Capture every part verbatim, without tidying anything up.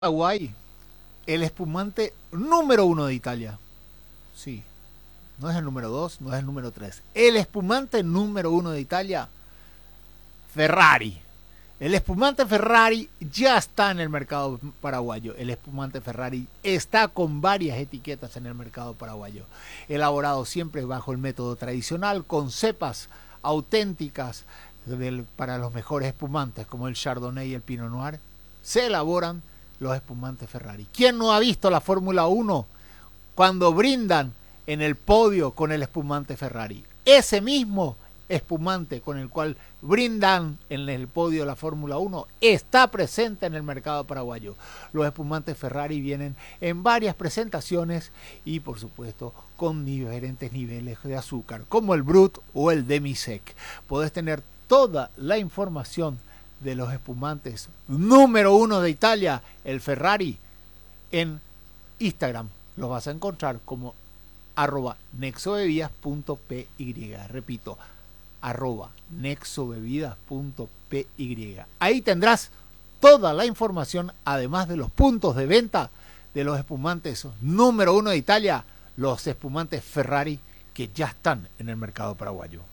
Paraguay, el espumante número uno de Italia. Sí, no es el número dos, no es el número tres. El espumante número uno de Italia, Ferrari. El espumante Ferrari ya está en el mercado paraguayo. El espumante Ferrari está con varias etiquetas en el mercado paraguayo. Elaborado siempre bajo el método tradicional, con cepas auténticas del, para los mejores espumantes, como el Chardonnay y el Pinot Noir. Se elaboran los espumantes Ferrari. ¿Quién no ha visto la Fórmula uno cuando brindan en el podio con el espumante Ferrari? Ese mismo espumante con el cual brindan en el podio de la Fórmula uno está presente en el mercado paraguayo. Los espumantes Ferrari vienen en varias presentaciones y por supuesto con diferentes niveles de azúcar, como el Brut o el Demi-Sec. Podés tener toda la información de los espumantes número uno de Italia, el Ferrari, en Instagram. Los vas a encontrar como arroba nexobebidas punto py. Repito, arroba nexobebidas punto py. Ahí tendrás toda la información, además de los puntos de venta de los espumantes número uno de Italia, los espumantes Ferrari, que ya están en el mercado paraguayo.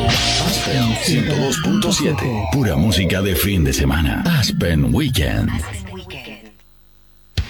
Aspen ciento dos punto siete, pura música de fin de semana. Aspen Weekend.